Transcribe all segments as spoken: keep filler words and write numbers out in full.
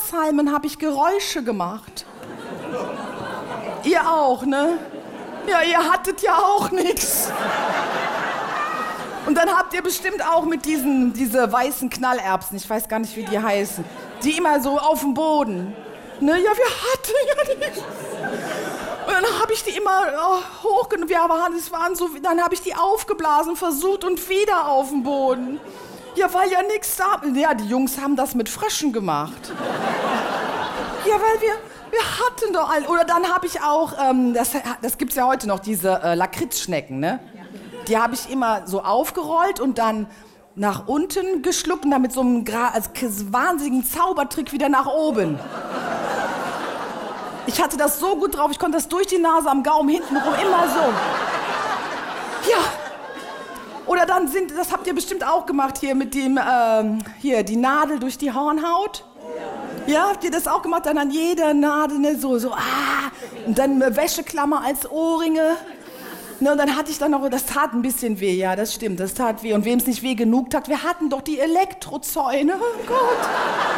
Grashalmen habe ich Geräusche gemacht. Ihr auch, ne? Ja, ihr hattet ja auch nichts. Und dann habt ihr bestimmt auch mit diesen diese weißen Knallerbsen, ich weiß gar nicht, wie die heißen, die immer so auf dem Boden. Ne, ja, wir hatten ja nichts. Und dann habe ich die immer oh, hochgenommen, ja, aber es waren so, dann habe ich die aufgeblasen, versucht und wieder auf den Boden. Ja, weil ja nichts da. Ja, die Jungs haben das mit Fröschen gemacht. Ja, weil wir, wir hatten doch all. Oder dann habe ich auch, ähm, das, das gibt's ja heute noch, diese äh, Lakritzschnecken, ne? Die habe ich immer so aufgerollt und dann nach unten geschluckt und dann mit so einem Gra- also wahnsinnigen Zaubertrick wieder nach oben. Ich hatte das so gut drauf, ich konnte das durch die Nase am Gaumen hintenrum immer so. Ja. Oder dann sind, das habt ihr bestimmt auch gemacht hier mit dem, ähm, hier, die Nadel durch die Hornhaut. Ja, habt ihr das auch gemacht? Dann an jeder Nadel, ne, so, so, ah. Und dann eine Wäscheklammer als Ohrringe. Ne, und dann hatte ich dann noch, das tat ein bisschen weh, ja, das stimmt, das tat weh. Und wem es nicht weh genug tat, wir hatten doch die Elektrozäune, oh Gott.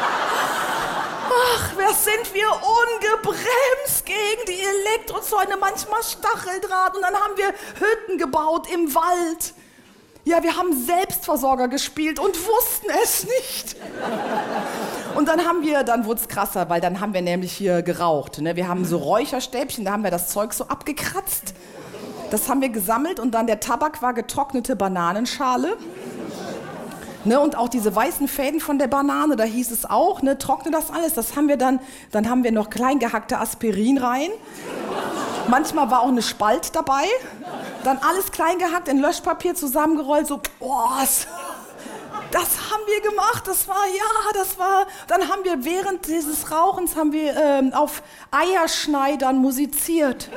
Ach, wer sind wir ungebremst gegen die Elektrozäune, manchmal Stacheldraht. Und dann haben wir Hütten gebaut im Wald. Ja, wir haben Selbstversorger gespielt und wussten es nicht. Und dann haben wir, dann wurde es krasser, weil dann haben wir nämlich hier geraucht. Ne? Wir haben so Räucherstäbchen, da haben wir das Zeug so abgekratzt. Das haben wir gesammelt und dann der Tabak war getrocknete Bananenschale. Ne, und auch diese weißen Fäden von der Banane, da hieß es auch, ne, trockne das alles. Das haben wir dann, dann haben wir noch klein gehackte Aspirin rein. Manchmal war auch eine Spalt dabei. Dann alles klein gehackt, in Löschpapier zusammengerollt, so, boah, das haben wir gemacht, das war, ja, das war, dann haben wir während dieses Rauchens, haben wir ähm, auf Eierschneidern musiziert.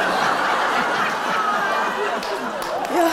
Ja.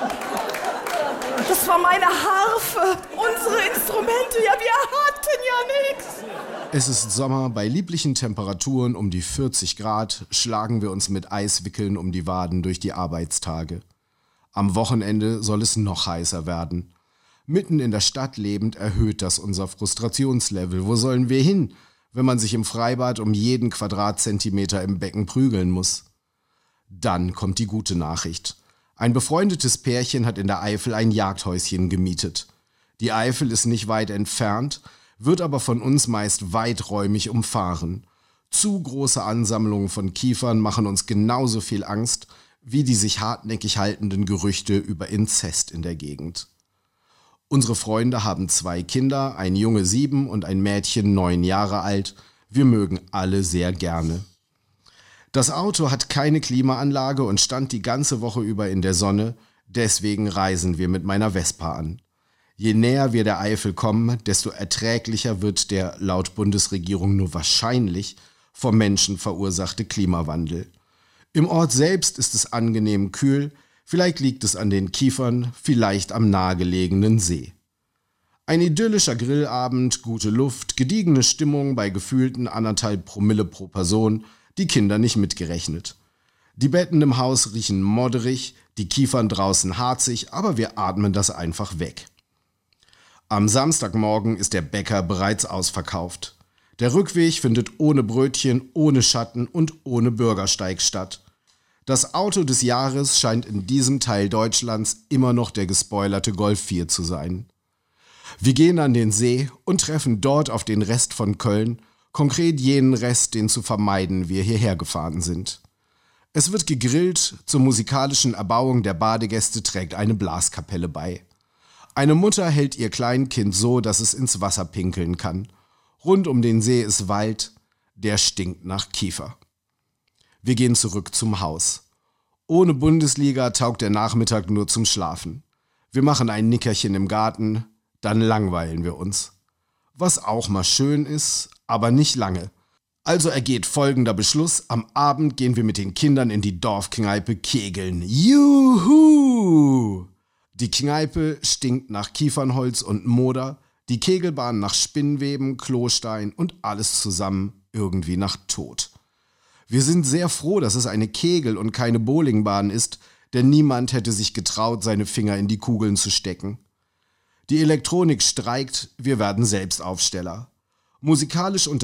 Das war meine Harfe, unsere Instrumente, ja, wir hatten ja nichts. Es ist Sommer, bei lieblichen Temperaturen um die vierzig Grad schlagen wir uns mit Eiswickeln um die Waden durch die Arbeitstage. Am Wochenende soll es noch heißer werden. Mitten in der Stadt lebend erhöht das unser Frustrationslevel. Wo sollen wir hin, wenn man sich im Freibad um jeden Quadratzentimeter im Becken prügeln muss? Dann kommt die gute Nachricht. Ein befreundetes Pärchen hat in der Eifel ein Jagdhäuschen gemietet. Die Eifel ist nicht weit entfernt, wird aber von uns meist weiträumig umfahren. Zu große Ansammlungen von Kiefern machen uns genauso viel Angst wie die sich hartnäckig haltenden Gerüchte über Inzest in der Gegend. Unsere Freunde haben zwei Kinder, ein Junge sieben und ein Mädchen neun Jahre alt. Wir mögen alle sehr gerne. Das Auto hat keine Klimaanlage und stand die ganze Woche über in der Sonne, deswegen reisen wir mit meiner Vespa an. Je näher wir der Eifel kommen, desto erträglicher wird der laut Bundesregierung nur wahrscheinlich vom Menschen verursachte Klimawandel. Im Ort selbst ist es angenehm kühl, vielleicht liegt es an den Kiefern, vielleicht am nahegelegenen See. Ein idyllischer Grillabend, gute Luft, gediegene Stimmung bei gefühlten anderthalb Promille pro Person, die Kinder nicht mitgerechnet. Die Betten im Haus riechen modderig, die Kiefern draußen harzig, aber wir atmen das einfach weg. Am Samstagmorgen ist der Bäcker bereits ausverkauft. Der Rückweg findet ohne Brötchen, ohne Schatten und ohne Bürgersteig statt. Das Auto des Jahres scheint in diesem Teil Deutschlands immer noch der gespoilerte Golf vier zu sein. Wir gehen an den See und treffen dort auf den Rest von Köln, konkret jenen Rest, den zu vermeiden wir hierher gefahren sind. Es wird gegrillt, zur musikalischen Erbauung der Badegäste trägt eine Blaskapelle bei. Eine Mutter hält ihr Kleinkind so, dass es ins Wasser pinkeln kann. Rund um den See ist Wald, der stinkt nach Kiefer. Wir gehen zurück zum Haus. Ohne Bundesliga taugt der Nachmittag nur zum Schlafen. Wir machen ein Nickerchen im Garten, dann langweilen wir uns. Was auch mal schön ist, aber nicht lange. Also ergeht folgender Beschluss: Am Abend gehen wir mit den Kindern in die Dorfkneipe kegeln. Juhu! Die Kneipe stinkt nach Kiefernholz und Moder, die Kegelbahn nach Spinnweben, Klostein und alles zusammen irgendwie nach Tod. Wir sind sehr froh, dass es eine Kegel- und keine Bowlingbahn ist, denn niemand hätte sich getraut, seine Finger in die Kugeln zu stecken. Die Elektronik streikt, wir werden selbst Aufsteller. Musikalisch unter